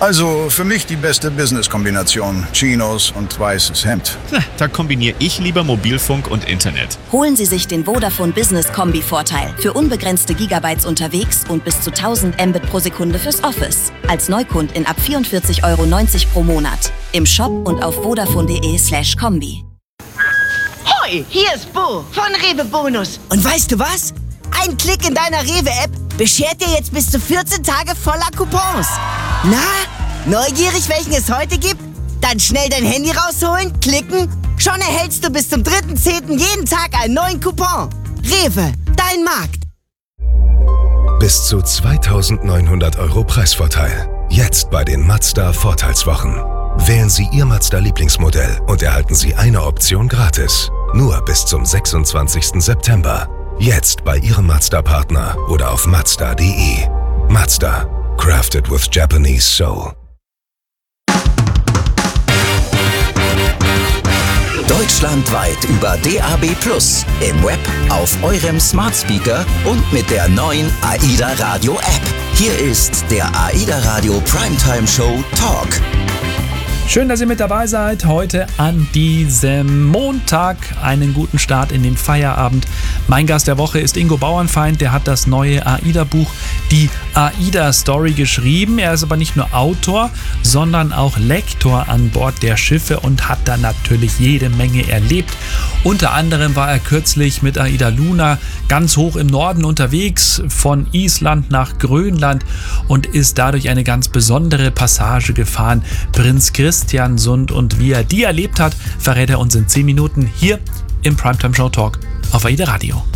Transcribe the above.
Also für mich die beste Business-Kombination. Chinos und weißes Hemd. Da kombiniere ich lieber Mobilfunk und Internet. Holen Sie sich den Vodafone Business Kombi-Vorteil. Für unbegrenzte Gigabytes unterwegs und bis zu 1000 Mbit pro Sekunde fürs Office. Als Neukundin ab 44,90 € pro Monat. Im Shop und auf vodafone.de/kombi. Hoi, hier ist Bo von Rewe Bonus. Und weißt du was? Ein Klick in deiner Rewe-App beschert dir jetzt bis zu 14 Tage voller Coupons. Na, neugierig, welchen es heute gibt? Dann schnell dein Handy rausholen, klicken. Schon erhältst du bis zum 3.10. jeden Tag einen neuen Coupon. Rewe, dein Markt. Bis zu 2.900 € Preisvorteil. Jetzt bei den Mazda Vorteilswochen. Wählen Sie Ihr Mazda-Lieblingsmodell und erhalten Sie eine Option gratis. Nur bis zum 26. September. Jetzt bei Ihrem Mazda-Partner oder auf Mazda.de. Mazda. Crafted with Japanese soul. Deutschlandweit über DAB+, im Web, auf eurem Smart Speaker und mit der neuen AIDA Radio App. Hier ist der AIDA Radio Primetime Show Talk. Schön, dass ihr mit dabei seid. Heute an diesem Montag einen guten Start in den Feierabend. Mein Gast der Woche ist Ingo Bauernfeind. Der hat das neue AIDA-Buch, die AIDA-Story, geschrieben. Er ist aber nicht nur Autor, sondern auch Lektor an Bord der Schiffe und hat da natürlich jede Menge erlebt. Unter anderem war er kürzlich mit AIDA Luna ganz hoch im Norden unterwegs, von Island nach Grönland, und ist dadurch eine ganz besondere Passage gefahren. Prinz Christiansund, und wie er die erlebt hat, verrät er uns in 10 Minuten hier im Primetime Show Talk auf AIDA Radio.